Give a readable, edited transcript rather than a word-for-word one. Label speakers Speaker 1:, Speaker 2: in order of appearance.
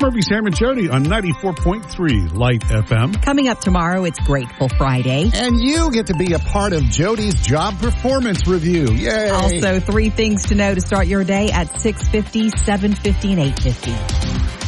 Speaker 1: Murphy, Sam, and Jody on 94.3 Light FM.
Speaker 2: Coming up tomorrow, it's Grateful Friday.
Speaker 3: And you get to be a part of Jody's job performance review. Yay!
Speaker 2: Also, 3 things to know to start your day at 6:50, 7:50, and 8:50.